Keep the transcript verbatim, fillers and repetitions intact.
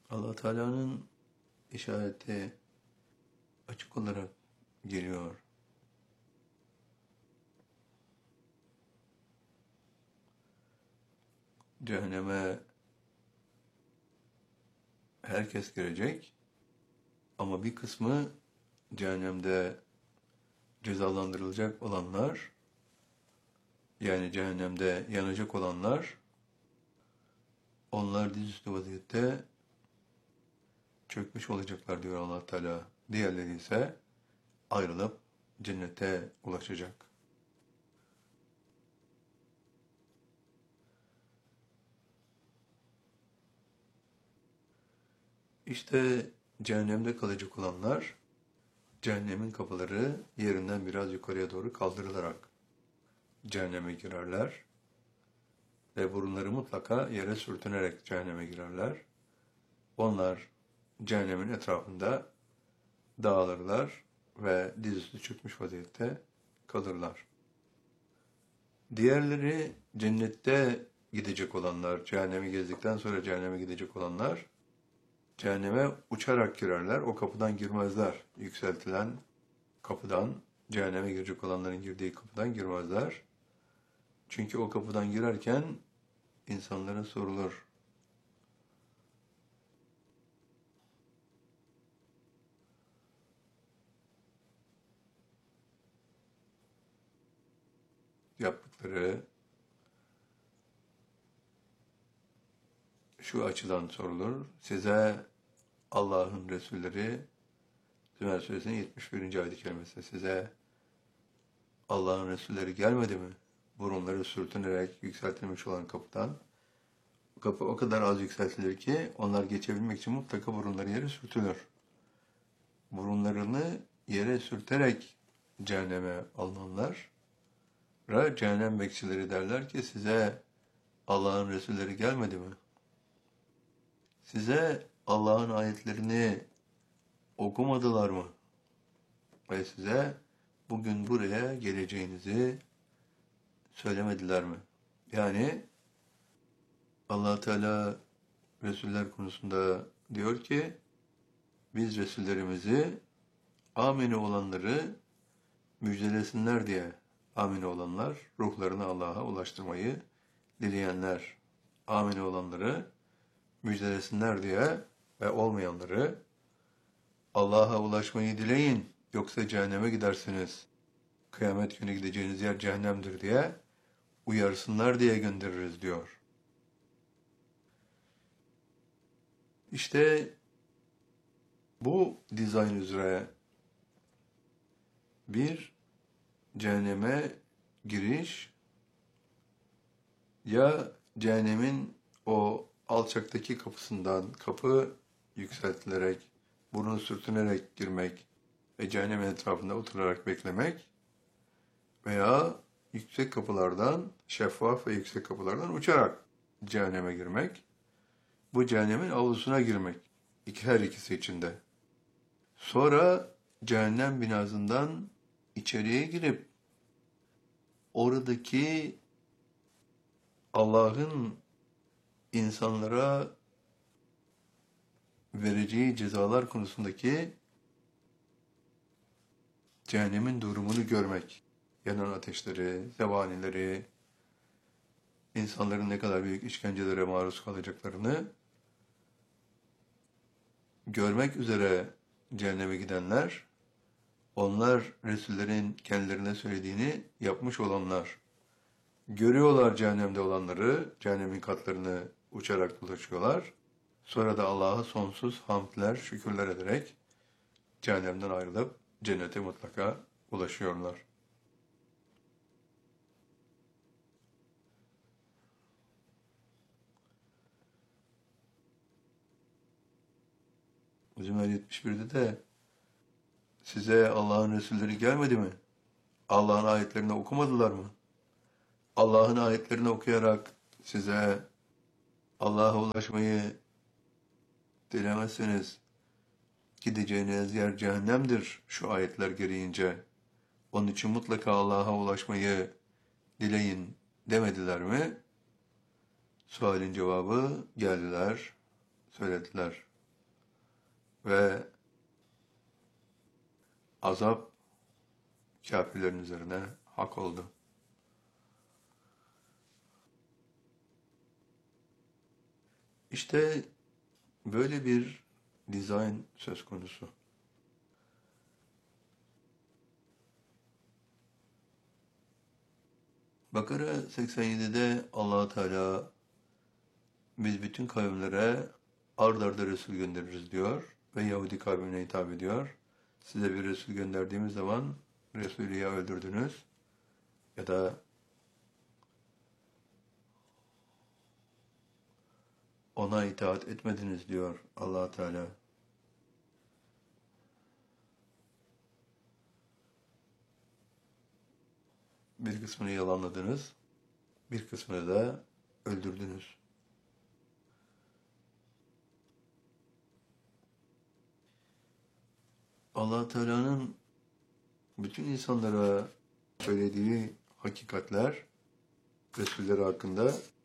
Allah Teala'nın işareti açık olarak geliyor. Cehenneme herkes girecek ama bir kısmı cehennemde cezalandırılacak olanlar, yani cehennemde yanacak olanlar, onlar dizüstü vaziyette çökmüş olacaklar diyor Allah Teala. Diğerleri ise ayrılıp cennete ulaşacak. İşte cehennemde kalacak olanlar, cehennemin kapıları yerinden biraz yukarıya doğru kaldırılarak cehenneme girerler ve burunları mutlaka yere sürtünerek cehenneme girerler. Onlar cehennemin etrafında dağılırlar ve dizüstü çökmüş vaziyette kalırlar. Diğerleri cennette gidecek olanlar, cehennemi gezdikten sonra cehenneme gidecek olanlar, cehenneme uçarak girerler, o kapıdan girmezler. Yükseltilen kapıdan, cehenneme girecek olanların girdiği kapıdan girmezler. Çünkü o kapıdan girerken insanlara sorulur. Yaptıkları şu açıdan sorulur. Size Allah'ın Resulleri, Zümer Suresinin yetmiş birinci ayet-i kerimesi, size Allah'ın Resulleri gelmedi mi? Burunları sürtünerek yükseltilmiş olan kapıdan. Kapı o kadar az yükseltilir ki onlar geçebilmek için mutlaka burunları yere sürtülür. Burunlarını yere sürterek cehenneme alınanlar, cehennem bekçileri derler ki size Allah'ın Resulleri gelmedi mi? Size Allah'ın ayetlerini okumadılar mı? Ve size bugün buraya geleceğinizi söylemediler mi? Yani Allah Teala Resuller konusunda diyor ki biz Resullerimizi amine olanları müjdelesinler diye, amine olanlar ruhlarını Allah'a ulaştırmayı dileyenler, amine olanları müjdelesinler diye ve olmayanları Allah'a ulaşmayı dileyin yoksa cehenneme gidersiniz. Kıyamet günü gideceğiniz yer cehennemdir diye uyarsınlar diye göndeririz diyor. İşte bu dizayn üzere bir cehenneme giriş ya cehennemin o alçaktaki kapısından kapı yükseltilerek, burnu sürtünerek girmek ve cehennemin etrafında oturarak beklemek veya yüksek kapılardan, şeffaf ve yüksek kapılardan uçarak cehenneme girmek, bu cehennemin avlusuna girmek, İki, her ikisi içinde. Sonra cehennem binasından içeriye girip oradaki Allah'ın insanlara vereceği cezalar konusundaki cehennemin durumunu görmek. Yanan ateşleri, zebanileri, insanların ne kadar büyük işkencelere maruz kalacaklarını görmek üzere cehenneme gidenler, onlar Resullerin kendilerine söylediğini yapmış olanlar. Görüyorlar cehennemde olanları, cehennemin katlarını uçarak dolaşıyorlar. Sonra da Allah'a sonsuz hamdler, şükürler ederek cehennemden ayrılıp cennete mutlaka ulaşıyorlar. Zümer yetmiş birde de size Allah'ın Resulleri gelmedi mi? Allah'ın ayetlerini okumadılar mı? Allah'ın ayetlerini okuyarak size Allah'a ulaşmayı dilemezseniz gideceğiniz yer cehennemdir şu ayetler gereğince. Onun için mutlaka Allah'a ulaşmayı dileyin demediler mi? Sualin cevabı geldiler, söylediler. ve azap kafirlerin üzerine hak oldu. İşte böyle bir dizayn söz konusu. Bakara seksen yedide Allah Teala biz bütün kavimlere ard arda Resul göndeririz diyor ve Yahudi kavmine hitap ediyor. Size bir Resul gönderdiğimiz zaman Resulü ya öldürdünüz ya da ona itaat etmediniz diyor Allah Teala. Bir kısmını yalanladınız, bir kısmını da öldürdünüz. Allah Teala'nın bütün insanlara söylediği hakikatler Resulleri hakkında